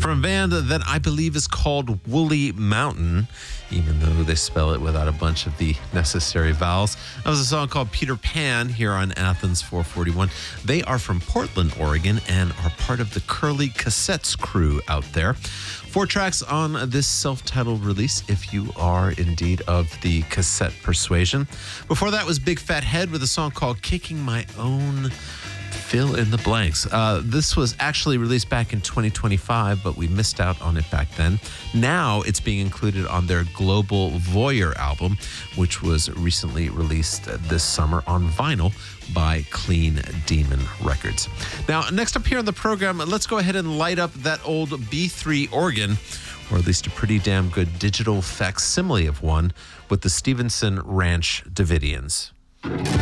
from a band that I believe is called Woolly Mountain, even though they spell it without a bunch of the necessary vowels. That was a song called Peter Pan here on Athens 441. They are from Portland, Oregon, and are part of the Curly Cassettes crew out there. 4 tracks on this self-titled release, if you are indeed of the cassette persuasion. Before that was Big Fat Head with a song called Kicking My Own Fill in the Blanks. This was actually released back in 2025, but we missed out on it back then. Now it's being included on their Global Voyeur album, which was recently released this summer on vinyl by Clean Demon Records. Now, next up here on the program, let's go ahead and light up that old B3 organ, or at least a pretty damn good digital facsimile of one, with the Stevenson Ranch Davidians.